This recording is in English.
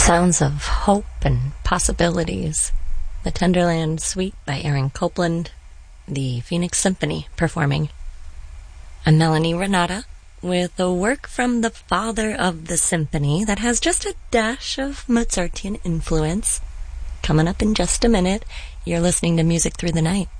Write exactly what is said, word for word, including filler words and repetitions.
Sounds of hope and possibilities. The Tenderland Suite by Aaron Copland. The Phoenix Symphony performing. I'm Melanie Renata with a work from the father of the symphony that has just a dash of Mozartian influence. Coming up in just a minute, you're listening to Music Through the Night.